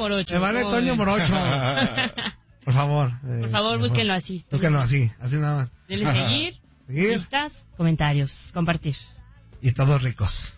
Morocho. Me vale Toño Morocho. Por favor. Por favor, búsquenlo así. Búsquenlo así nada más. Denle seguir, vistas, comentarios, compartir. Y todos ricos.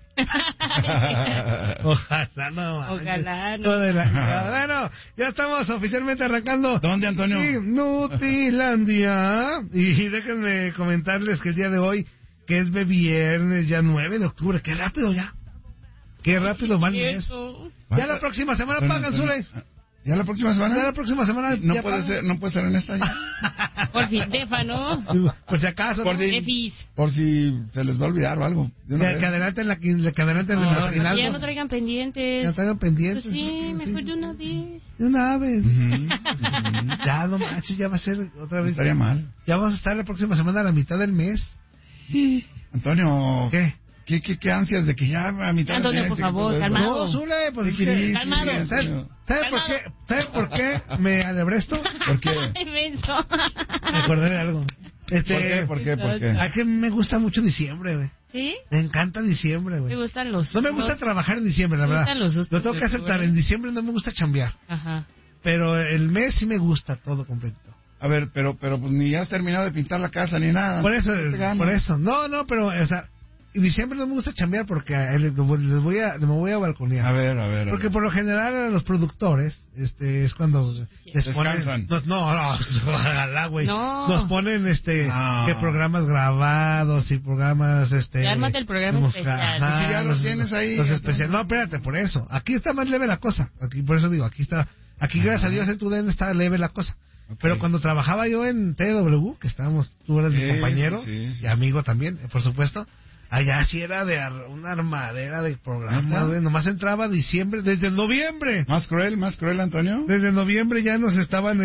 Ojalá no. Ojalá no. Bueno, ya estamos oficialmente arrancando. ¿Dónde, Antonio? Nutilandia. Y déjenme comentarles que el día de hoy, que es viernes, ya 9 de octubre, qué rápido ya. Qué rápido va el mes. Ya la próxima semana pagan, Zule. ¿Ya la próxima semana? Ya la próxima semana. No puede ser en esta ya. Por fin, ¿no? Por si acaso. Por si se les va a olvidar o algo. Que adelanten la final. Ya no traigan pendientes. Ya traigan pendientes. Pues sí, mejor de una vez. De una vez. Ya, no manches, ya va a ser otra vez. Estaría mal. Ya vamos a estar la próxima semana a la mitad del mes. Antonio. ¿Qué? ¿Qué ansias de que ya a mitad Antonio, del mes? por favor, calmado. No, Zule, pues calmado. ¿Sabes por qué me alebré esto? ¿Por qué? Inmenso. Me acordé de algo. ¿Por qué? A que me gusta mucho diciembre, güey. ¿Sí? Me encanta diciembre, güey. Me gustan los... No me gusta trabajar en diciembre, la verdad. Lo tengo que aceptar. En diciembre no me gusta chambear. Ajá. Pero el mes sí me gusta todo completo. A ver, pero pues ni has terminado de pintar la casa ni nada. Por eso. No, pero, o sea, en diciembre no me me chambear porque me voy a balconear. A ver. Porque por lo general a los productores, es cuando les descansan. ponen... No, ojalá, güey. No. Nos ponen, que programas grabados y programas, Ármate el programa especial. Ajá, ya los tienes ahí. Los especiales. No, espérate, por eso. Aquí está más leve la cosa. Por eso digo, aquí gracias a Dios en tu DN está leve la cosa. Okay. Pero cuando trabajaba yo en TW, que estábamos, tú eras mi compañero y amigo también, por supuesto, allá sí era de una armadera de programas, güey. Nomás entraba diciembre, desde noviembre. Más cruel, Antonio. Desde noviembre ya nos estaban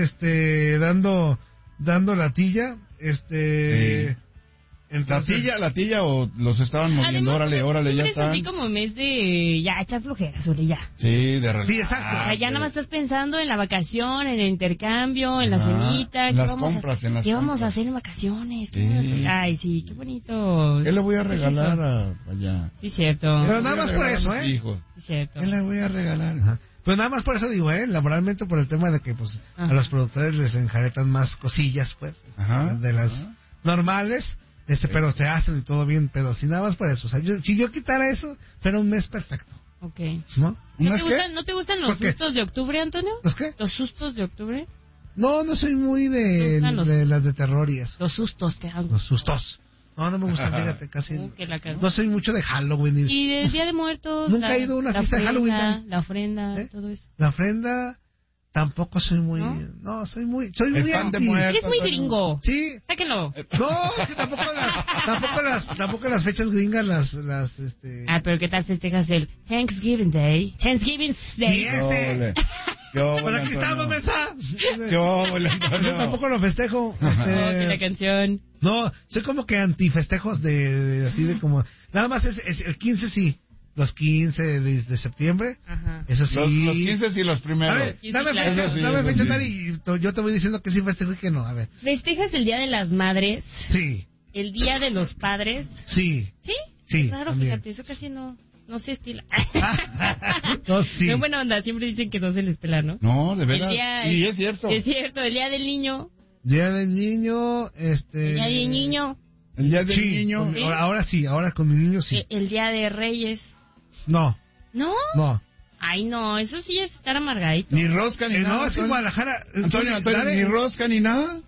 dando latilla, Sí. Entonces, ¿Latilla o los estaban moviendo? Órale, ya está. Es así como mes de ya echar flojeras, sobre ya. Sí, de relax. Sí, exacto. O sea, ya nada más estás pensando en la vacación, en el intercambio, en la cenita. En las compras, ¿Qué vamos a hacer en vacaciones? Sí. Ay, sí, qué bonito. ¿Qué le voy a regalar allá? Sí, cierto. Pero nada más por eso, Sí, cierto. ¿Qué le voy a regalar? Ajá. Pues nada más por eso digo, laboralmente por el tema de que pues a los productores les enjaretan más cosillas, pues, de las normales. Pero se hacen y todo bien, pero si nada más por eso. O sea, si yo quitara eso, fuera un mes perfecto. Ok. ¿No? ¿No te gustan los sustos de octubre, Antonio? ¿Los qué? ¿Los sustos de octubre? No soy muy de las de terror y eso. Los sustos que hago. Los sustos. No me gustan, fíjate, casi. No soy mucho de Halloween. ¿Y del Día de Muertos? Nunca he ido a una fiesta de Halloween. La ofrenda, todo eso. La ofrenda... Tampoco soy muy... No, soy muy fan de muertos. Eres muy gringo. Sí. Sáquenlo. No, que tampoco las fechas gringas pero ¿qué tal festejas el Thanksgiving Day? Y ese. Pero aquí estamos, mensa. Yo tampoco lo festejo. La canción. No, soy como que antifestejos así de como... Nada más es el 15 sí. Los 15 de septiembre. Ajá. Eso sí. Los 15 sí, los primeros. A ver, dame fecha, Tari, y yo te voy diciendo que sí festejo y que no. A ver. ¿Festejas el Día de las Madres? Sí. ¿El Día de los Padres? Sí. ¿Sí? Sí. Claro, también. Fíjate, eso casi no se estila. No, sí. En buena onda, siempre dicen que no se les pela, ¿no? No, de verdad. Y es cierto. Es cierto, el Día del Niño. Día del Niño, El Día del Niño. El Día del Niño. ¿Sí? Ahora con mi niño sí. El Día de Reyes. No. ¿No? No. Ay, no, eso sí es estar amargadito. Ni rosca ni nada. No, es en Guadalajara. Antonio, ni rosca ni nada.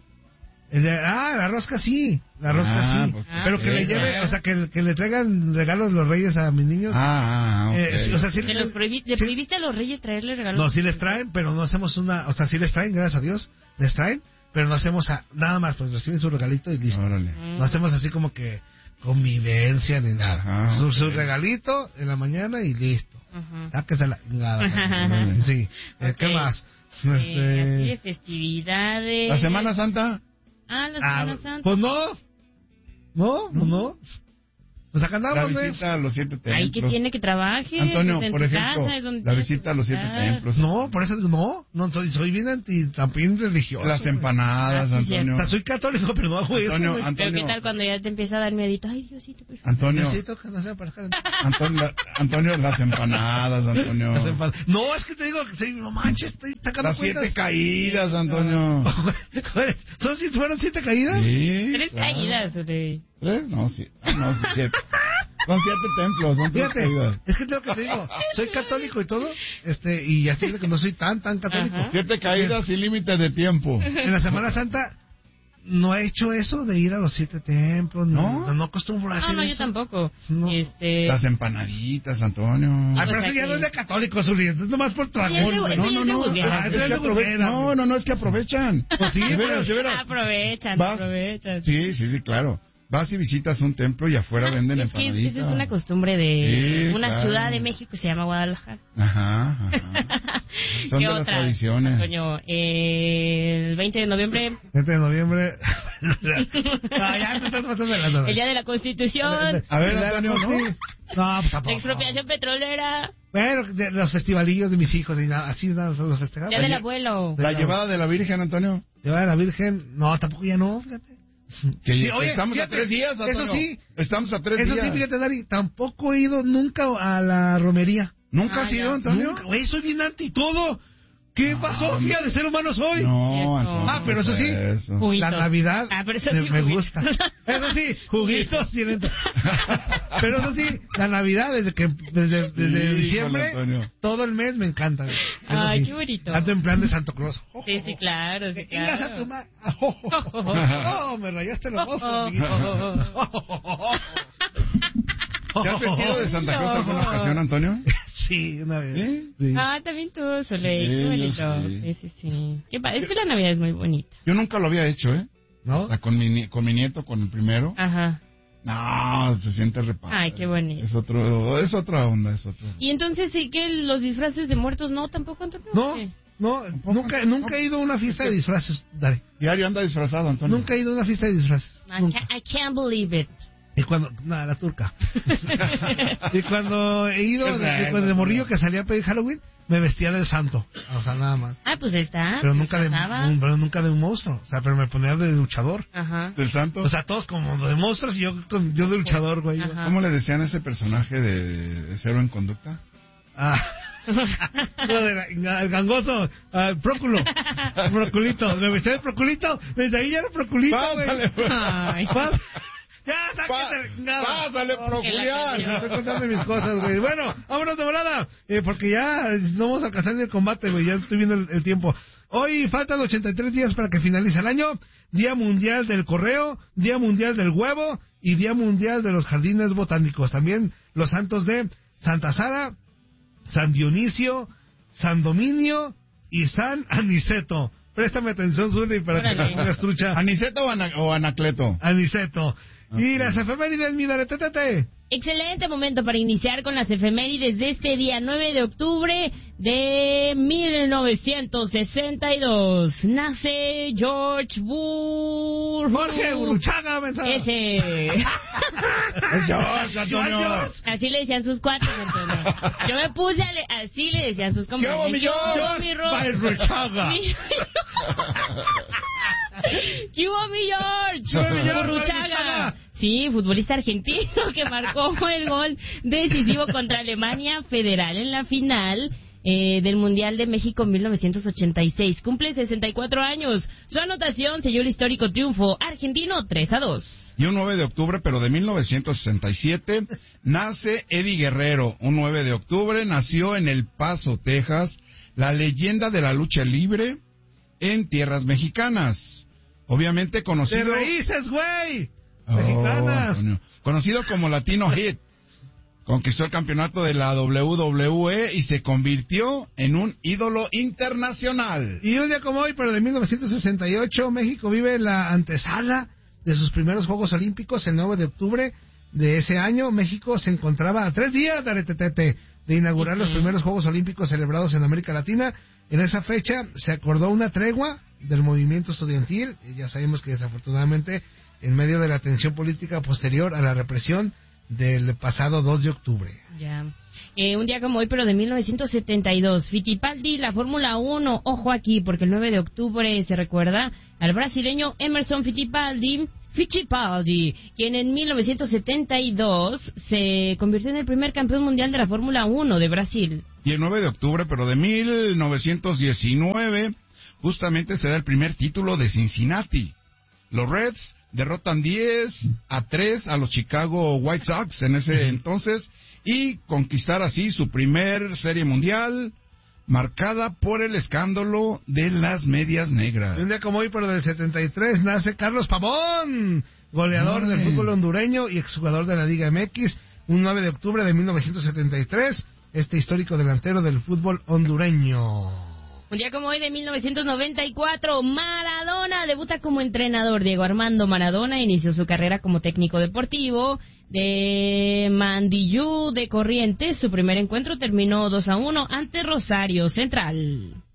La rosca sí. La rosca sí. Pues, pero que le lleve, o sea, que le traigan regalos los reyes a mis niños. Okay. O sea, sí, ¿Le prohibiste a los reyes traerle regalos? No, sí les traen, pero no hacemos o sea, sí les traen, gracias a Dios, les traen, pero no hacemos nada más, pues reciben su regalito y listo. Órale. No hacemos así como que convivencia ni nada. Su regalito en la mañana y listo. Sáquese la chingada. Sí. ¿Qué más? Así de festividades. ¿La Semana Santa? La Semana Santa. Pues no. Pues acá andamos, La visita a los 7 templos. Ahí que tiene que trabaje. Antonio, pues en por tu ejemplo, casa es donde la tienes que visita a los 7 estar. templos. No, por eso digo, no soy bien también religioso. Las empanadas, Ah, sí, Antonio. O sea, soy católico, pero no hago eso. Antonio, güey. Pero ¿qué tal cuando ya te empieza a dar miedito? Ay, Diosito, por favor. Antonio, Necesito que no sea para acá. Antonio, las empanadas, Antonio. No, es que te digo que sí, no manches, estoy sacando Las 7 cuentas. caídas, Antonio. ¿Fueron 7 caídas? Sí, 3 claro. caídas, güey. 3, no, sí. No, 7. Son 7 templos, son 3 Fíjate, caídas. es que tengo que te digo, soy católico y todo, y ya estoy viendo que no soy tan católico. Ajá. 7 caídas sin límite de tiempo. En la Semana Santa no he hecho eso de ir a los 7 templos, no acostumbro a hacer No, yo eso. tampoco. No. Las empanaditas, Antonio. Ah, pero O sea eso ya que- no es de católico, Zuli, es nomás por tragón, Oye, güey. eso ya es de burguera. Ah, Es eso que es de burguera, güey. no, es que aprovechan. Pues sí, de veras, de veras. Aprovechan, Vas- aprovechan. Sí, claro. Vas y visitas un templo y afuera venden Es que empanaditas. esa es una costumbre de Sí, una claro. ciudad de México que se llama Guadalajara. Ajá. Son ¿Qué de las otra? tradiciones. Antonio, el 20 de noviembre, 20 de noviembre. No, ya te estás pasando de la el Día de la Constitución, A ver, Antonio, ¿no? No, pues tampoco. la expropiación petrolera, Bueno, de los festivalillos de mis hijos y nada, así nada, son los festejados. Día del Abuelo. La llevada de la Virgen, Antonio. Llevar a la Virgen, no, tampoco ya no, fíjate. Que Sí, oye, estamos fíjate, a 3 días, Antonio. eso sí. Estamos a 3 Eso días. sí, fíjate, Dari, tampoco he ido nunca a la romería. ¿Nunca Ah, has ido, ya. Antonio? Nunca, güey, soy bien anti todo. ¿Qué pasó? hombre. Fía de ser humano soy. No, Eso. Antonio. Ah, pero eso sí. Eso. Juguitos. La Navidad Ah, pero eso me, sí, me juguitos. gusta. Eso sí, juguitos tienen. Pero eso sí, la Navidad desde Híjole, diciembre, Antonio. todo el mes me encanta. Eso Ay, sí. qué bonito. Ando en plan de Santo Claus. Sí, sí, claro, sí, Ingas a claro. tu ma- Oh, me rayaste los ojos, amiguito. ¿Te has vestido de Santa Claus alguna ocasión, Antonio? Sí, una vez. ¿Sí? Sí. Ah, también tú, Soleil, Sí, qué yo bonito. sí. Sí, sí. Qué es que la Navidad es muy bonita. Yo nunca lo había hecho, ¿eh? ¿No? O sea, con mi nieto, con el primero. Ajá. No, se siente reparo. Ay, qué bonito. Es otra onda, es otro. Y entonces sí que los disfraces de muertos no, tampoco, Antonio. No, Sí. no, nunca he ido a una fiesta de disfraces, Dale. Diario anda disfrazado, Antonio. Nunca he ido a una fiesta de disfraces. Nunca. I can't believe it. Y cuando, nada, la turca. Y cuando he ido, ¿Qué es eso? cuando de morrillo que salía a pedir Halloween, me vestía del santo. O sea, nada más. Ah, pues está. Pero pues nunca pasaba. pero nunca de un monstruo. O sea, pero me ponía de luchador. Ajá. ¿Del santo? O sea, todos como de monstruos y yo de luchador, güey. Ajá. ¿Cómo le decían a ese personaje de Cero en Conducta? Ah. El gangoso, Próculo, Proculito, me vestía de Proculito, desde ahí ya era Proculito, güey. Pásale, pues. Ay. Ya, sáquese, nada. Pásale, Proculián. Estoy contando mis cosas, güey. Bueno, vámonos de volada, porque ya no vamos a alcanzar ni el combate, güey, ya estoy viendo el tiempo. Hoy faltan 83 días para que finalice el año. Día Mundial del Correo, Día Mundial del Huevo y Día Mundial de los Jardines Botánicos. También los santos de Santa Sara, San Dionisio, San Dominio y San Aniceto. Préstame atención, Zuli, para que Órale. te pongas trucha. ¿Aniceto o Anacleto? Aniceto. Y las efemérides, mi Daretete. Excelente momento para iniciar con las efemérides de este día 9 de octubre de 1962. Nace George Bush. Jorge Uruchaga, mensaje. Ese. Es George, Antonio. George. Así le decían sus cuates, Antonio. Yo me puse así le decían sus compañeros. ¿Qué hubo, mi George? mi Ro- By Uruchaga. mi- ¿Qué hubo, mi George? ¿Qué hubo, mi George? Urruchaga. Urruchaga. Sí, futbolista argentino que marcó el gol decisivo contra Alemania Federal en la final del Mundial de México en 1986. Cumple 64 años. Su anotación selló el histórico triunfo argentino 3-2. Y un 9 de octubre, pero de 1967, nace Eddie Guerrero. Un 9 de octubre nació en El Paso, Texas, la leyenda de la lucha libre en tierras mexicanas. Obviamente De conocido... raíces, güey. Oh, Mexicanas. Antonio. Conocido como Latino Hit. Conquistó el campeonato de la WWE y se convirtió en un ídolo internacional. Y un día como hoy, pero de 1968, México vive la antesala de sus primeros Juegos Olímpicos. El 9 de octubre de ese año, México se encontraba a 3 días de inaugurar los primeros Juegos Olímpicos celebrados en América Latina. En esa fecha se acordó una tregua del movimiento estudiantil. Y ya sabemos que desafortunadamente, en medio de la tensión política posterior a la represión del pasado 2 de octubre. Ya. Un día como hoy, pero de 1972, Fittipaldi, la Fórmula 1, ojo aquí, porque el 9 de octubre se recuerda al brasileño Emerson Fittipaldi, quien en 1972 se convirtió en el primer campeón mundial de la Fórmula 1 de Brasil. Y el 9 de octubre, pero de 1919, justamente se da el primer título de Cincinnati. Los Reds derrotan 10-3 a los Chicago White Sox en ese entonces y conquistar así su primer serie mundial, marcada por el escándalo de las medias negras. Un día como hoy, pero del 73, nace Carlos Pavón, goleador del fútbol hondureño y exjugador de la Liga MX, un 9 de octubre de 1973, este histórico delantero del fútbol hondureño. Un día como hoy de 1994, Maradona debuta como entrenador. Diego Armando Maradona inició su carrera como técnico deportivo de Mandillú de Corrientes. Su primer encuentro terminó 2-1 ante Rosario Central.